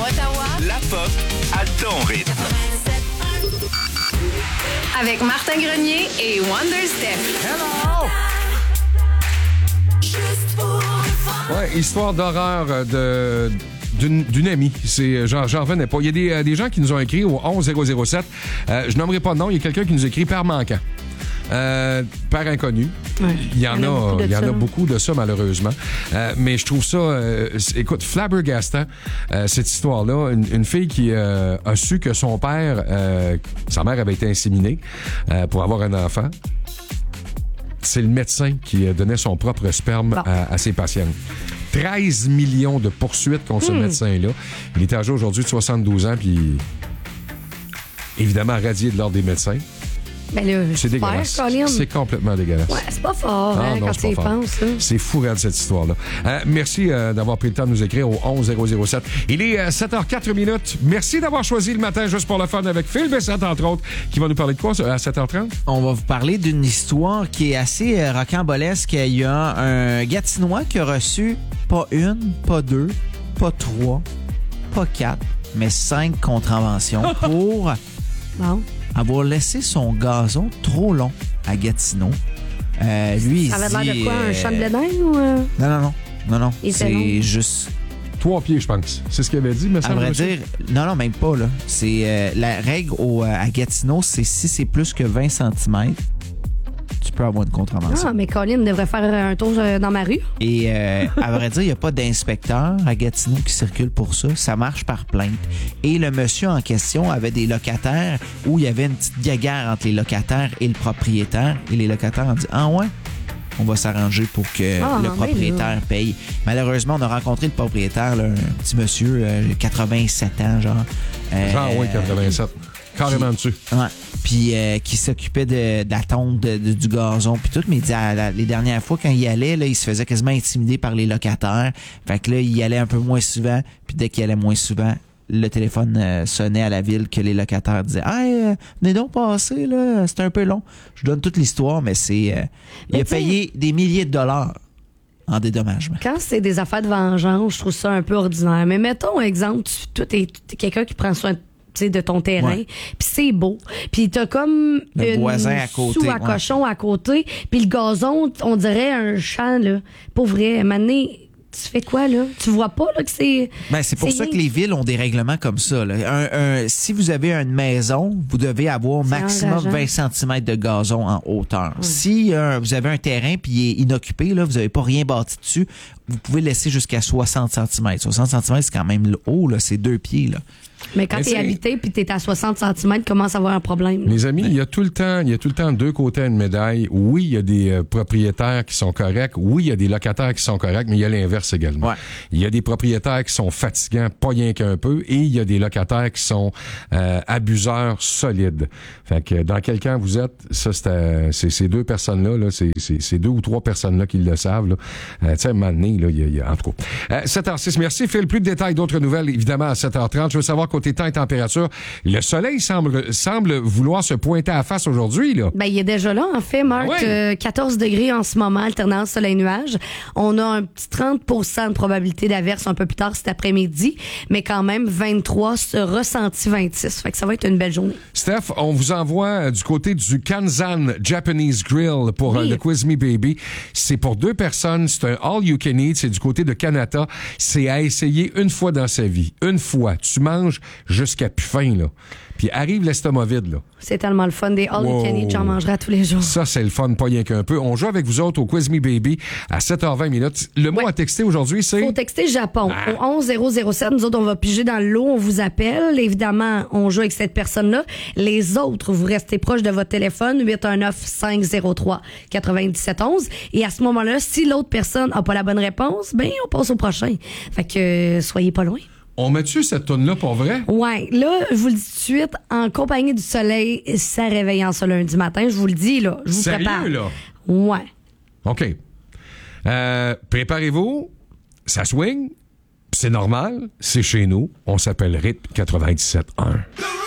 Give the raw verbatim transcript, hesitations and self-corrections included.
Ottawa. La pop à ton rythme. Avec Martin Grenier et Wonder Steph. Hello! Ouais, histoire d'horreur de... D'une, d'une amie. C'est, j'en, j'en revenais pas. Il y a des, euh, des gens qui nous ont écrit au onze zéro zéro sept. Euh, je nommerai pas de nom. Il y a quelqu'un qui nous écrit par manquant. Euh, par inconnu. Ouais, il y en, il y en a, a, il y en a beaucoup de ça, malheureusement. Euh, mais je trouve ça, euh, écoute, flabbergastant, euh, cette histoire-là. Une, une fille qui euh, a su que son père, euh, sa mère avait été inséminée euh, pour avoir un enfant. C'est le médecin qui donnait son propre sperme bon. à, à ses patientes. treize millions de poursuites contre ce mmh. médecin-là. Il est âgé aujourd'hui de soixante-douze ans, puis évidemment radié de l'ordre des médecins. Ben là, c'est dégueulasse. Colin. C'est complètement dégueulasse. Ouais, c'est pas fort, ah, hein, non, quand tu y penses. C'est fou, regarde cette histoire-là. Euh, merci euh, d'avoir pris le temps de nous écrire au onze zéro zéro sept. Il est euh, sept heures quatre minutes. Merci d'avoir choisi le matin juste pour le fun avec Phil Bessette, entre autres, qui va nous parler de quoi à sept heures trente? On va vous parler d'une histoire qui est assez euh, rocambolesque. Il y a un Gatinois qui a reçu pas une, pas deux, pas trois, pas quatre, mais cinq contraventions pour... Bon. avoir laissé son gazon trop long à Gatineau. Euh, lui, ça il avait l'air dit, de quoi, euh... un champ de blé ou... Euh... Non, non, non. Non, non. Il c'est juste... Trois pieds, je pense. C'est ce qu'il avait dit, mais ça À vrai dire, non, non, même pas, là. C'est, euh, la règle au, à Gatineau, c'est si c'est plus que vingt centimètres, tu peux avoir une contravention. Ah, mais Colin devrait faire un tour dans ma rue. Et euh, à vrai dire, il n'y a pas d'inspecteur à Gatineau qui circule pour ça. Ça marche par plainte. Et le monsieur en question avait des locataires où il y avait une petite guéguerre entre les locataires et le propriétaire. Et les locataires ont dit « Ah ouais? On va s'arranger pour que ah, le propriétaire paye. » Malheureusement, on a rencontré le propriétaire, là, un petit monsieur, euh, quatre-vingt-sept ans, genre. Euh, genre, oui, quatre-vingt-sept. Carrément qui, dessus. Ouais. Puis euh, qui s'occupait de, de la tonte de, de, du gazon puis tout, mais il dit à, à, les dernières fois quand il y allait, là, il se faisait quasiment intimider par les locataires. Fait que là, il y allait un peu moins souvent, puis dès qu'il allait moins souvent, le téléphone euh, sonnait à la ville que les locataires disaient « Hey, euh, venez donc passer, là, c'est un peu long. » Je donne toute l'histoire, mais c'est... Euh, il a payé des milliers de dollars en dédommagement. Quand c'est des affaires de vengeance, je trouve ça un peu ordinaire. Mais mettons, exemple, tu, toi, t'es, t'es quelqu'un qui prend soin de T'sais, de ton terrain, ouais. Puis c'est beau. Puis t'as comme le une voisin à côté, sous à ouais. cochon à côté, puis le gazon, on dirait un champ, là. Pour vrai, mané, tu fais quoi, là? Tu vois pas, là, que c'est... Ben, c'est pour c'est ça rien. Que les villes ont des règlements comme ça, là. Un, un, si vous avez une maison, vous devez avoir c'est maximum engageant. vingt centimètres de gazon en hauteur. Hum. Si euh, vous avez un terrain puis il est inoccupé, là, vous avez pas rien bâti dessus, vous pouvez laisser jusqu'à soixante centimètres. soixante centimètres, c'est quand même haut, là. C'est deux pieds, là. Mais quand t'es habité puis t'es à soixante centimètres, commence à avoir un problème. Les amis, il y a tout le temps, il y a tout le temps deux côtés à une médaille. Oui, il y a des euh, propriétaires qui sont corrects. Oui, il y a des locataires qui sont corrects, mais il y a l'inverse également. Ouais. Il y a des propriétaires qui sont fatigants, pas rien qu'un peu, et il y a des locataires qui sont euh, abuseurs solides. Fait que dans quel camp vous êtes, ça c'est, euh, c'est ces deux personnes-là, là, c'est, c'est, c'est deux ou trois personnes-là qui le savent. Là. Euh, tu sais, à un moment donné, là, il y a, il y a en tout cas. Euh, sept heures six, merci. Phil, plus de détails, d'autres nouvelles, évidemment, à sept heures trente. Je veux savoir côté temps et température. Le soleil semble, semble vouloir se pointer à la face aujourd'hui, là. Ben, il est déjà là, en fait, Marc. Ouais. Euh, quatorze degrés en ce moment, alternance soleil-nuage. On a un petit trente pour cent de probabilité d'averse un peu plus tard cet après-midi, mais quand même vingt-trois, ressenti vingt-six. Fait que ça va être une belle journée. Steph, on vous envoie du côté du Kanzan Japanese Grill pour oui. le Quiz Me Baby. C'est pour deux personnes. C'est un all you can eat. C'est du côté de Kanata. C'est à essayer une fois dans sa vie. Une fois. Tu manges jusqu'à plus faim, là. Puis arrive l'estomac vide, là. C'est tellement le fun. Des all you can eat, j'en mangerai tous les jours. Ça, c'est le fun, pas rien qu'un peu. On joue avec vous autres au Quiz Me Baby à sept heures vingt minutes. Le mot ouais. à texter aujourd'hui, c'est... Faut texter Japon. Ah. Au onze zéro zéro sept, nous autres, on va piger dans le lot, on vous appelle. Évidemment, on joue avec cette personne-là. Les autres, vous restez proche de votre téléphone, huit un neuf, cinq zéro trois, neuf sept un un. Et à ce moment-là, si l'autre personne n'a pas la bonne réponse, ben on passe au prochain. Fait que euh, soyez pas loin. On met-tu cette toune-là pour vrai? Ouais. Là, je vous le dis tout de suite, en compagnie du soleil, ça réveille en ce lundi matin. Je vous le dis, là. Je vous Sérieux, prépare. là? Ouais. OK. Euh, préparez-vous. Ça swing. C'est normal. C'est chez nous. On s'appelle Rythme quatre-vingt-dix-sept un.